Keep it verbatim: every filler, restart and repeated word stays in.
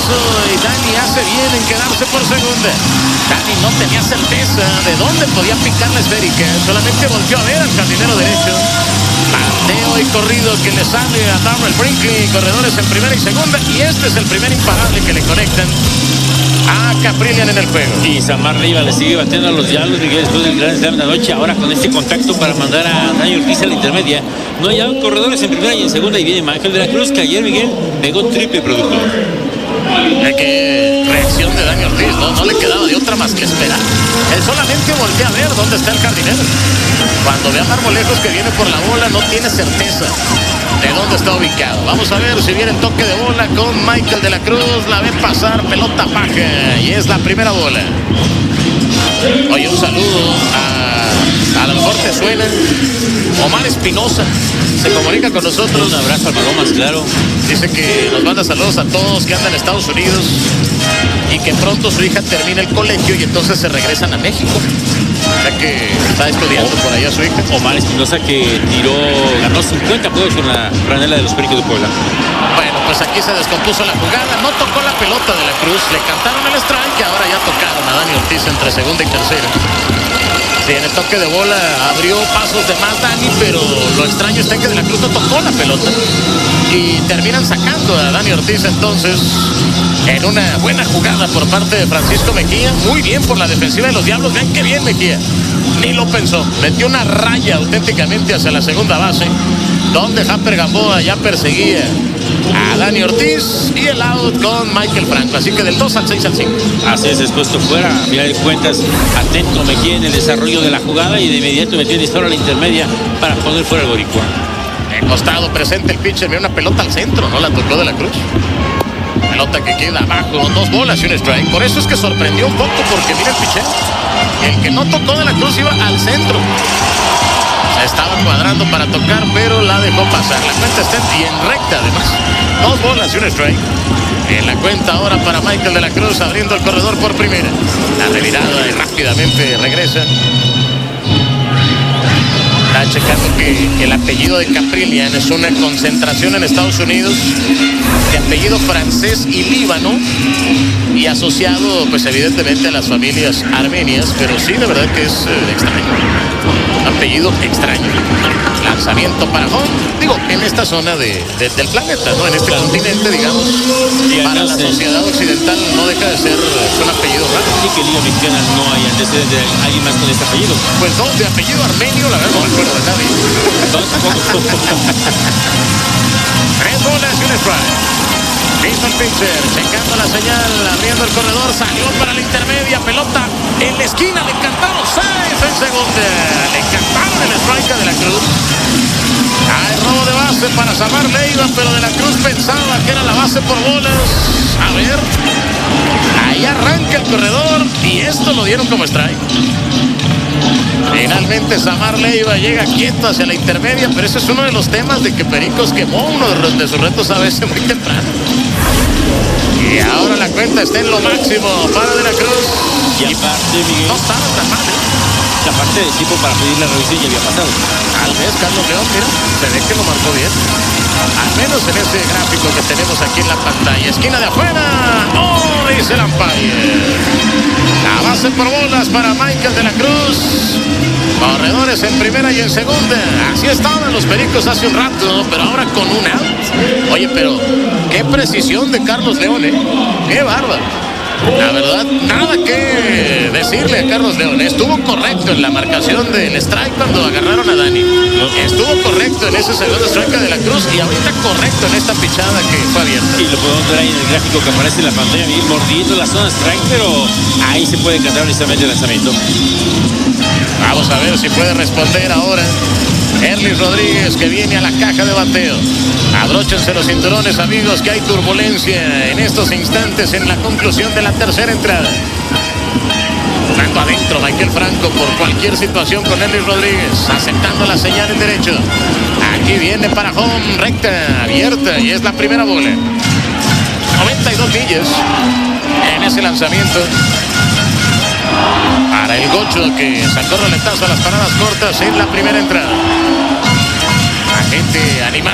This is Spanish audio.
eso y Dani hace bien en quedarse por segunda. Dani no tenía certeza de dónde podía picar la esférica, solamente volteó a ver al jardinero derecho. Bateo y corrido que le sale a Darrell Brinkley, corredores en primera y segunda, y este es el primer imparable que le conectan a Caprillian en el juego. Y Samar Leiva le sigue batiendo a los Diablos, Miguel, después del gran slam de la noche. Ahora con este contacto para mandar a Dani Ortiz a la intermedia. No hay out, corredores en primera y en segunda, y viene Ángel de la Cruz, que ayer, Miguel, pegó triple productor. Qué reacción de Dani Ortiz, ¿no? No le quedaba de otra más que esperar. Él solamente voltea a ver dónde está el jardinero. Cuando ve a Marmolejos que viene por la bola, no tiene certeza de dónde está ubicado. Vamos a ver si viene el toque de bola con Michael de la Cruz. La ve pasar, pelota baja, y es la primera bola. Oye, un saludo a, a lo mejor te suena, Omar Espinosa se comunica con nosotros. Un abrazo al Palomas, claro. Dice que nos manda saludos a todos que andan en Estados Unidos y que pronto su hija termina el colegio y entonces se regresan a México. O sea que está estudiando por allá su hija. Omar Espinosa, que tiró, ganó cincuenta juegos con la franela de los Pericos de Puebla. Bueno, pues aquí se descompuso la jugada, no tocó la pelota de la Cruz, le cantaron el strike y ahora ya tocaron a Dani Ortiz entre segunda y tercera. Sí, en el toque de bola abrió pasos de más Dani, pero lo extraño está que de la Cruz no tocó la pelota y terminan sacando a Dani Ortiz entonces en una buena jugada por parte de Francisco Mejía. Muy bien por la defensiva de los Diablos. Vean qué bien Mejía, ni lo pensó, metió una raya auténticamente hacia la segunda base, donde Hamper Gamboa ya perseguía a Dani Ortiz, y el out con Michael Franco. Así que del dos al seis al cinco. Así es, expuesto fuera. A final de cuentas, atento Mejía en el desarrollo de la jugada, y de inmediato metió en historia a la intermedia para poner fuera el boricua. El costado presente el pitcher, mira una pelota al centro, no la tocó de la Cruz. Pelota que queda abajo, dos bolas y un strike. Por eso es que sorprendió un poco, porque mira el pitcher, el que no tocó de la Cruz iba al centro. Se estaba cuadrando para tocar, pero la dejó pasar. La cuenta está bien recta, además. Dos bolas y un strike. En la cuenta ahora para Michael de la Cruz, abriendo el corredor por primera. La revirada y rápidamente regresa. Está checando que el apellido de Caprillian es una concentración en Estados Unidos de apellido francés y líbano, y asociado pues evidentemente a las familias armenias, pero sí, de verdad que es eh, extraño. Apellido extraño. Lanzamiento para home, digo, en esta zona de, de, del planeta, ¿no? En este claro. continente, digamos, y para la sociedad occidental no deja de ser un apellido raro. Sí, que Liga Mexicana no hay antecedentes de alguien más con este apellido. Pues no, de apellido armenio, la verdad no me acuerdo de nadie. Tres bolas y un strike. Listo el pitcher, checando la señal, abriendo el corredor, salió para la intermedia, pelota en la esquina, le encantaron, seis en segunda, le encantaron el strike de la Cruz. Hay robo de base para Samar Leiva, pero de la Cruz pensaba que era la base por bolas. A ver, ahí arranca el corredor y esto lo dieron como strike. Finalmente Samar Leiva llega quieto hacia la intermedia, pero ese es uno de los temas de que Pericos quemó uno de sus retos a veces muy temprano. Y ahora la cuenta está en lo máximo para De la Cruz. Y aparte, Miguel, no estaba tan mal, ¿eh? La parte del equipo para pedir la revisión ya había pasado. Tal vez Carlos León, mira, se ve que lo marcó bien. Al menos en ese gráfico que tenemos aquí en la pantalla. Esquina de afuera. ¡Oh! Dice el umpire. La base por bolas para Michael de la Cruz. Corredores en primera y en segunda. Así estaban los Pericos hace un rato, pero ahora con un out. Oye, pero qué precisión de Carlos León, ¿eh? ¡Qué bárbaro! La verdad, nada que decirle a Carlos León. Estuvo correcto en la marcación del strike cuando agarraron a Dani. Estuvo correcto en ese segundo strike de la Cruz, y ahorita correcto en esta pichada que fue abierta. Y lo podemos ver ahí en el gráfico que aparece en la pantalla, Miguel, mordiendo la zona strike, pero ahí se puede cantar honestamente el lanzamiento. Vamos a ver si puede responder ahora Erlis Rodríguez, que viene a la caja de bateo. Abróchense los cinturones, amigos, que hay turbulencia en estos instantes en la conclusión de la tercera entrada. Jugando adentro Michael Franco por cualquier situación con Erlis Rodríguez, aceptando la señal en derecho. Aquí viene para home, recta, abierta, y es la primera bola. noventa y dos millas en ese lanzamiento para el Gocho, que sacó roletazo a las paradas cortas en la primera entrada. La gente